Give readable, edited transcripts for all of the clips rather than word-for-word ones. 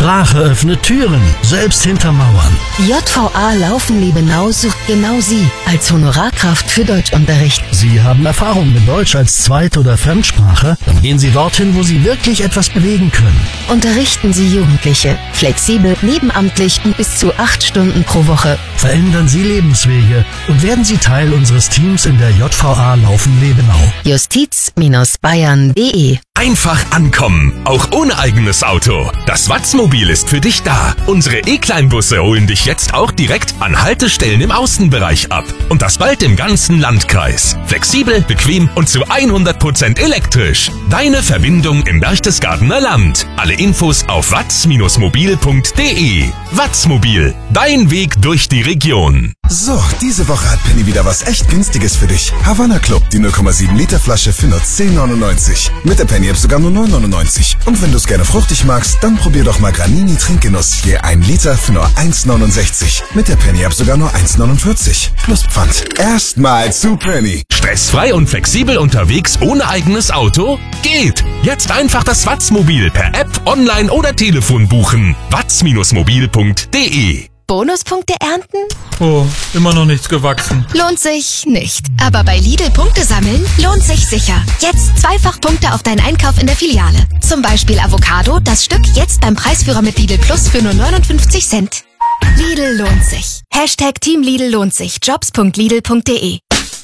Sprache öffnet Türen, selbst hinter Mauern. JVA Laufen-Liebenau sucht genau Sie als Honorarkraft für Deutschunterricht. Sie haben Erfahrung mit Deutsch als Zweit- oder Fremdsprache? Dann gehen Sie dorthin, wo Sie wirklich etwas bewegen können. Unterrichten Sie Jugendliche. Flexibel, nebenamtlich und bis zu 8 Stunden pro Woche. Verändern Sie Lebenswege und werden Sie Teil unseres Teams in der JVA Laufen-Liebenau. Justiz-bayern.de. Einfach ankommen, auch ohne eigenes Auto. Das Watzmobil ist für dich da. Unsere E-Kleinbusse holen dich jetzt auch direkt an Haltestellen im Außenbereich ab. Und das bald im ganzen Landkreis. Flexibel, bequem und zu 100% elektrisch. Deine Verbindung im Berchtesgadener Land. Alle Infos auf watz-mobil.de. Watzmobil, dein Weg durch die Region. So, diese Woche hat Penny wieder was echt Günstiges für dich. Havanna Club, die 0,7 Liter Flasche für nur 10,99. Mit der Penny App sogar nur 9,99. Und wenn du es gerne fruchtig magst, dann probier doch mal Granini Trinkgenuss. Je 1 Liter für nur 1,69. Mit der Penny App sogar nur 1,49. Plus Pfand. Erstmal zu Penny. Stressfrei und flexibel unterwegs ohne eigenes Auto? Geht! Jetzt einfach das Watzmobil per App, online oder Telefon buchen. watz-mobil.de. Bonuspunkte ernten? Oh, immer noch nichts gewachsen. Lohnt sich nicht. Aber bei Lidl Punkte sammeln lohnt sich sicher. Jetzt zweifach Punkte auf deinen Einkauf in der Filiale. Zum Beispiel Avocado, das Stück jetzt beim Preisführer mit Lidl Plus für nur 59 Cent. Lidl lohnt sich. Hashtag Team Lidl lohnt sich. Jobs.lidl.de.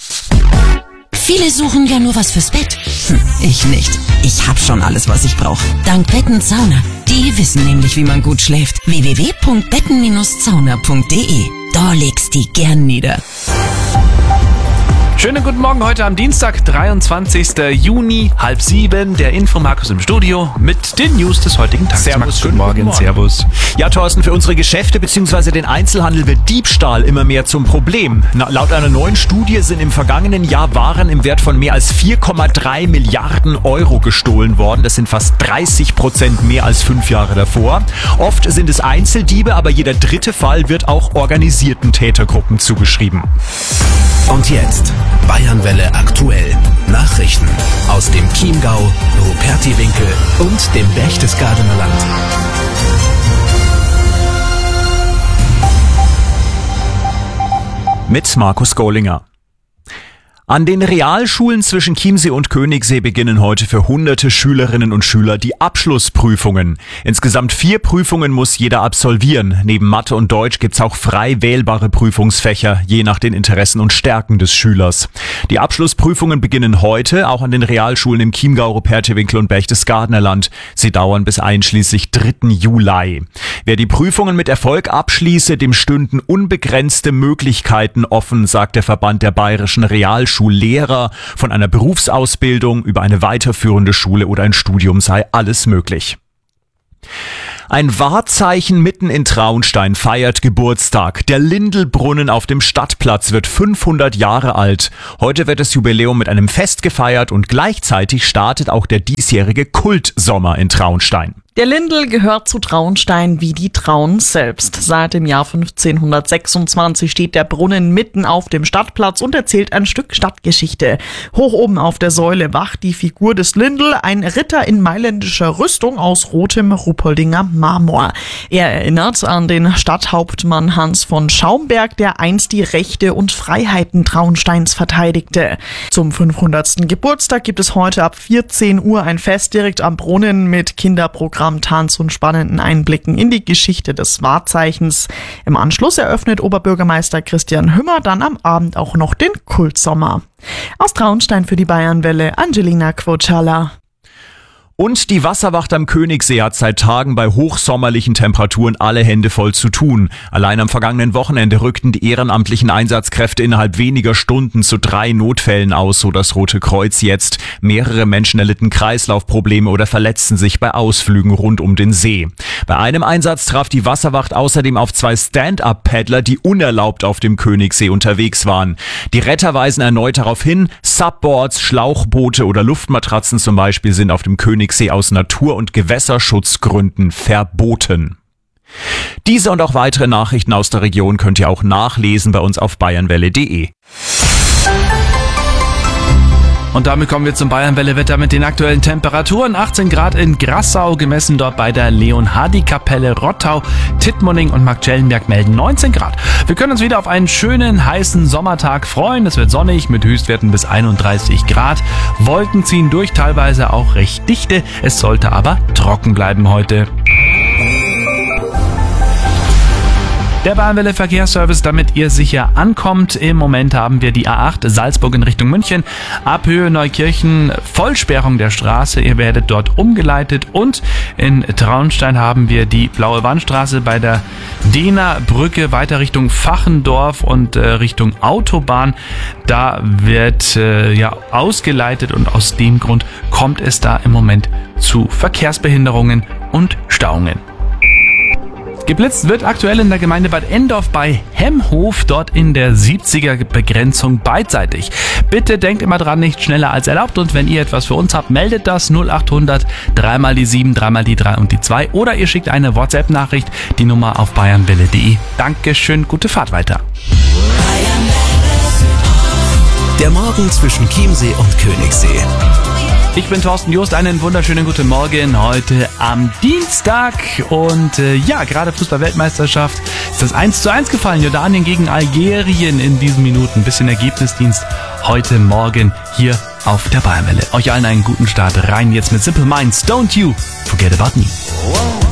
Viele suchen ja nur was fürs Bett. Ich nicht. Ich hab schon alles, was ich brauche. Dank Betten Sauna. Die wissen nämlich, wie man gut schläft. www.betten-zauner.de. Da legst die gern nieder. Schönen guten Morgen heute am Dienstag, 23. Juni, 6:30. Der Infomarkus im Studio mit den News des heutigen Tages. Servus, guten Morgen. Servus. Ja, Thorsten, für unsere Geschäfte bzw. den Einzelhandel wird Diebstahl immer mehr zum Problem. Laut einer neuen Studie sind im vergangenen Jahr Waren im Wert von mehr als 4,3 Milliarden Euro gestohlen worden. Das sind fast 30% mehr als 5 Jahre davor. Oft sind es Einzeldiebe, aber jeder dritte Fall wird auch organisierten Tätergruppen zugeschrieben. Und jetzt Bayernwelle aktuell. Nachrichten aus dem Chiemgau, Rupertiwinkel und dem Berchtesgadener Land. Mit Markus Gollinger. An den Realschulen zwischen Chiemsee und Königssee beginnen heute für hunderte Schülerinnen und Schüler die Abschlussprüfungen. Insgesamt 4 Prüfungen muss jeder absolvieren. Neben Mathe und Deutsch gibt's auch frei wählbare Prüfungsfächer, je nach den Interessen und Stärken des Schülers. Die Abschlussprüfungen beginnen heute, auch an den Realschulen im Chiemgau, Rupertiwinkel und Berchtesgadener Land. Sie dauern bis einschließlich 3. Juli. Wer die Prüfungen mit Erfolg abschließe, dem stünden unbegrenzte Möglichkeiten offen, sagt der Verband der bayerischen Realschullehrer. Von einer Berufsausbildung über eine weiterführende Schule oder ein Studium sei alles möglich. Ein Wahrzeichen mitten in Traunstein feiert Geburtstag. Der Lindelbrunnen auf dem Stadtplatz wird 500 Jahre alt. Heute wird das Jubiläum mit einem Fest gefeiert und gleichzeitig startet auch der diesjährige Kultsommer in Traunstein. Der Lindl gehört zu Traunstein wie die Traun selbst. Seit dem Jahr 1526 steht der Brunnen mitten auf dem Stadtplatz und erzählt ein Stück Stadtgeschichte. Hoch oben auf der Säule wacht die Figur des Lindl, ein Ritter in mailändischer Rüstung aus rotem Ruppoldinger Marmor. Er erinnert an den Stadthauptmann Hans von Schaumberg, der einst die Rechte und Freiheiten Traunsteins verteidigte. Zum 500. Geburtstag gibt es heute ab 14 Uhr ein Fest direkt am Brunnen mit Kinderprogramm, Tanz und spannenden Einblicken in die Geschichte des Wahrzeichens. Im Anschluss eröffnet Oberbürgermeister Christian Hümmer dann am Abend auch noch den Kultsommer. Aus Traunstein für die Bayernwelle, Angelina Quocciala. Und die Wasserwacht am Königssee hat seit Tagen bei hochsommerlichen Temperaturen alle Hände voll zu tun. Allein am vergangenen Wochenende rückten die ehrenamtlichen Einsatzkräfte innerhalb weniger Stunden zu 3 Notfällen aus, so das Rote Kreuz jetzt. Mehrere Menschen erlitten Kreislaufprobleme oder verletzten sich bei Ausflügen rund um den See. Bei einem Einsatz traf die Wasserwacht außerdem auf 2 Stand-Up-Paddler, die unerlaubt auf dem Königssee unterwegs waren. Die Retter weisen erneut darauf hin, Subboards, Schlauchboote oder Luftmatratzen zum Beispiel sind auf dem Königssee aus Natur- und Gewässerschutzgründen verboten. Diese und auch weitere Nachrichten aus der Region könnt ihr auch nachlesen bei uns auf bayernwelle.de. Und damit kommen wir zum Bayernwelle-Wetter mit den aktuellen Temperaturen. 18 Grad in Grassau, gemessen dort bei der Leonhardi-Kapelle. Rottau, Tittmoning und Marktschellenberg melden 19 Grad. Wir können uns wieder auf einen schönen, heißen Sommertag freuen. Es wird sonnig mit Höchstwerten bis 31 Grad. Wolken ziehen durch, teilweise auch recht dichte. Es sollte aber trocken bleiben heute. Der Bayernwelle Verkehrsservice, damit ihr sicher ankommt. Im Moment haben wir die A8 Salzburg in Richtung München. Ab Höhe Neukirchen Vollsperrung der Straße. Ihr werdet dort umgeleitet. Und in Traunstein haben wir die Blaue Wandstraße bei der Dehner Brücke weiter Richtung Fachendorf und Richtung Autobahn. Da wird ausgeleitet und aus dem Grund kommt es da im Moment zu Verkehrsbehinderungen und Stauungen. Geblitzt wird aktuell in der Gemeinde Bad Endorf bei Hemhof, dort in der 70er-Begrenzung beidseitig. Bitte denkt immer dran, nicht schneller als erlaubt, und wenn ihr etwas für uns habt, meldet das 0800 3 mal die 7, 3 mal die 3 und die 2 oder ihr schickt eine WhatsApp-Nachricht, die Nummer auf bayernwelle.de. Dankeschön, gute Fahrt weiter. Der Morgen zwischen Chiemsee und Königssee. Ich bin Thorsten Jost, einen wunderschönen guten Morgen heute am Dienstag und gerade Fußball-Weltmeisterschaft ist das 1:1 gefallen, Jordanien gegen Algerien in diesen Minuten. Bisschen Ergebnisdienst heute Morgen hier auf der Bayernwelle. Euch allen einen guten Start rein jetzt mit Simple Minds, Don't You Forget About Me.